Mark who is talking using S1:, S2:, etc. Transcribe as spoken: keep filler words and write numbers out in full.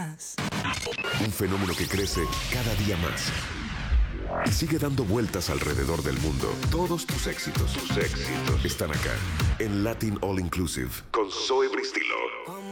S1: más.
S2: Un fenómeno que crece cada día más y sigue dando vueltas alrededor del mundo. Todos tus éxitos, tus éxitos están acá en Latin All Inclusive con Zoe Bristilo.